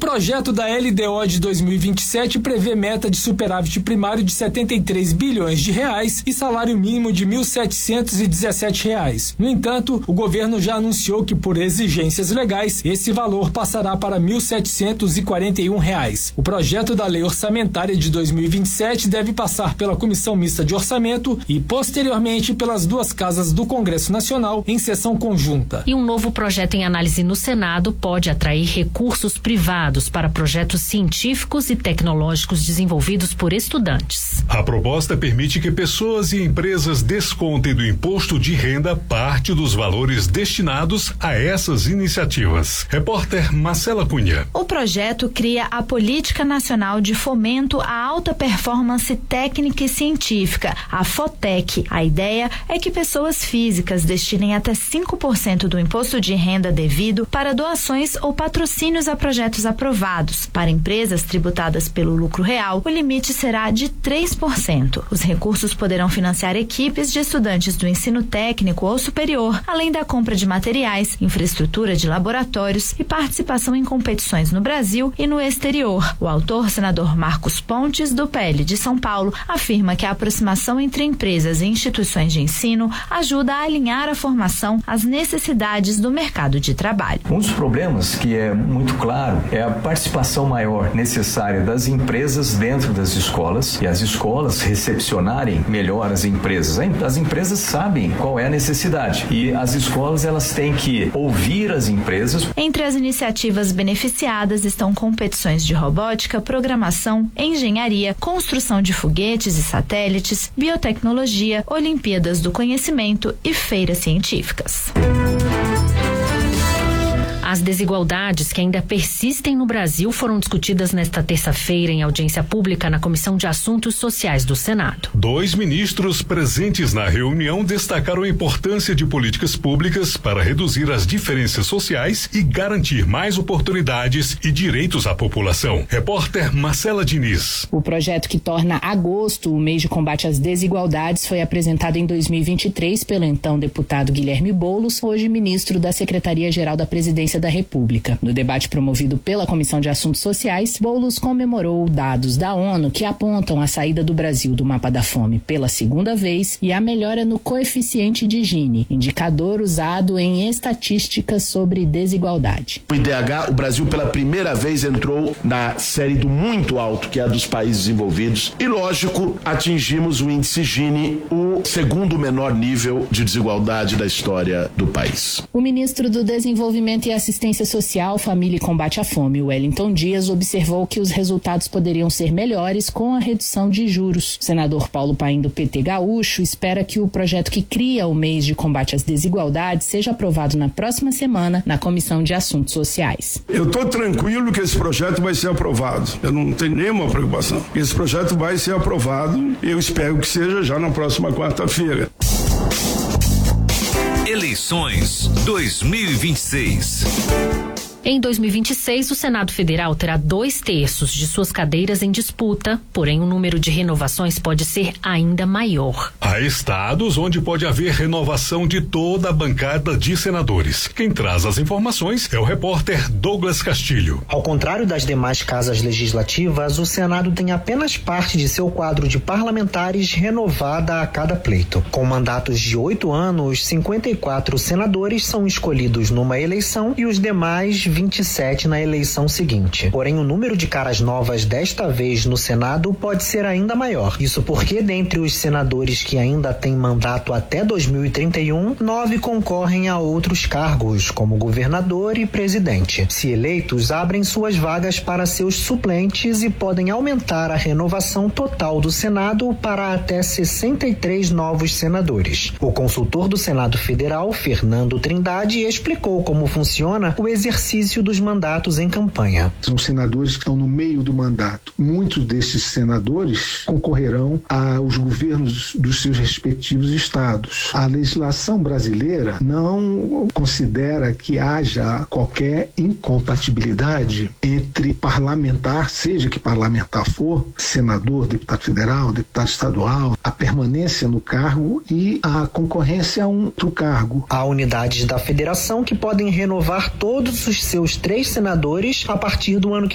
projeto da LDO de 2027 prevê meta de superávit primário de 73 bilhões de reais e salário mínimo de R$ 1.717. No entanto, o governo já anunciou que, por exigências legais, esse valor passará para R$ 1.741. O projeto da lei orçamentária de 2027 deve passar pela Comissão Mista de Orçamento e, posteriormente, pelas duas casas do Congresso Nacional em sessão conjunta. E um novo projeto em análise no Senado pode atrair recursos privados para projetos científicos e tecnológicos desenvolvidos por estudantes. A proposta permite que pessoas e empresas descontem do imposto de renda parte dos valores destinados a essas iniciativas. Repórter Marcela Cunha. O projeto cria a Política Nacional de Fomento à Alta Performance Técnica e Científica, a FOTEC. A ideia é que pessoas físicas destinem até 5% do imposto de renda devido para doações ou patrocínios a projetos aprovados. Para empresas tributadas pelo lucro real, o limite será de 3%. Os recursos poderão financiar equipes de estudantes do ensino técnico ou superior, além da compra de materiais, infraestrutura de laboratórios e participação em competições no Brasil e no exterior. O autor, senador Marcos Pontes, do PL de São Paulo, afirma que a aproximação entre empresas e instituições de ensino ajuda a alinhar a formação às necessidades do mercado de trabalho. Um dos problemas que é muito claro é a participação maior necessária das empresas dentro das escolas e as escolas recepcionarem melhor as empresas. As empresas sabem qual é a necessidade e as escolas elas têm que ouvir as empresas. Entre as iniciativas beneficiadas estão competições de robótica, programação, engenharia, construção de foguetes e satélites, biotecnologia, Olimpíadas do Conhecimento e feiras científicas. As desigualdades que ainda persistem no Brasil foram discutidas nesta terça-feira em audiência pública na Comissão de Assuntos Sociais do Senado. 2 ministros presentes na reunião destacaram a importância de políticas públicas para reduzir as diferenças sociais e garantir mais oportunidades e direitos à população. Repórter Marcela Diniz. O projeto que torna agosto o mês de combate às desigualdades foi apresentado em 2023 pelo então deputado Guilherme Boulos, hoje ministro da Secretaria-Geral da Presidência da República. No debate promovido pela Comissão de Assuntos Sociais, Boulos comemorou dados da ONU que apontam a saída do Brasil do mapa da fome pela segunda vez e a melhora no coeficiente de Gini, indicador usado em estatísticas sobre desigualdade. O IDH, o Brasil pela primeira vez entrou na série do muito alto, que é a dos países desenvolvidos, e lógico, atingimos o índice Gini, o segundo menor nível de desigualdade da história do país. O ministro do Desenvolvimento e Assistência Social, Família e Combate à Fome, Wellington Dias, observou que os resultados poderiam ser melhores com a redução de juros. O senador Paulo Paim, do PT Gaúcho, espera que o projeto que cria o mês de combate às desigualdades seja aprovado na próxima semana na Comissão de Assuntos Sociais. Eu estou tranquilo que esse projeto vai ser aprovado. Eu não tenho nenhuma preocupação. Esse projeto vai ser aprovado e eu espero que seja já na próxima quarta-feira. Eleições 2026. Em 2026, o Senado Federal terá 2/3 de suas cadeiras em disputa, porém o número de renovações pode ser ainda maior. Há estados onde pode haver renovação de toda a bancada de senadores. Quem traz as informações é o repórter Douglas Castilho. Ao contrário das demais casas legislativas, o Senado tem apenas parte de seu quadro de parlamentares renovada a cada pleito. Com mandatos de 8 anos, 54 senadores são escolhidos numa eleição e os demais 27 na eleição seguinte. Porém, o número de caras novas desta vez no Senado pode ser ainda maior. Isso porque, dentre os senadores que ainda têm mandato até 2031, 9 concorrem a outros cargos, como governador e presidente. Se eleitos, abrem suas vagas para seus suplentes e podem aumentar a renovação total do Senado para até 63 novos senadores. O consultor do Senado Federal, Fernando Trindade, explicou como funciona o exercício dos mandatos em campanha. São senadores que estão no meio do mandato. Muitos desses senadores concorrerão aos governos dos seus respectivos estados. A legislação brasileira não considera que haja qualquer incompatibilidade entre parlamentar, seja que parlamentar for, senador, deputado federal, deputado estadual, a permanência no cargo e a concorrência a um outro cargo. Há unidades da federação que podem renovar todos os seus 3 senadores a partir do ano que